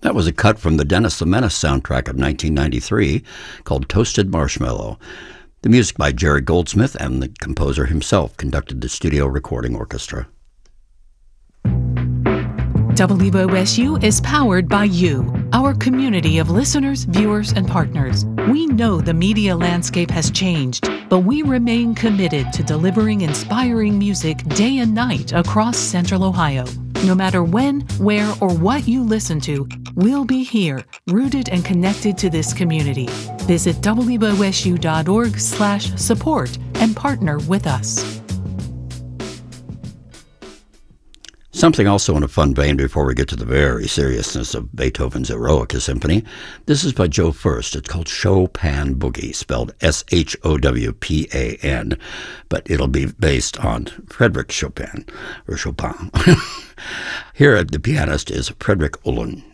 That was a cut from the Dennis the Menace soundtrack of 1993 called Toasted Marshmallow. The music by Jerry Goldsmith, and the composer himself conducted the studio recording orchestra. WOSU is powered by you, our community of listeners, viewers, and partners. We know the media landscape has changed, but we remain committed to delivering inspiring music day and night across Central Ohio. No matter when, where, or what you listen to, we'll be here, rooted and connected to this community. Visit wosu.org/support and partner with us. Something also in a fun vein before we get to the very seriousness of Beethoven's Eroica Symphony. This is by Joe First. It's called Chopin Boogie, spelled Showpan, but it'll be based on Frederick Chopin, or Chopin. Here, the pianist is Frederick Ullin.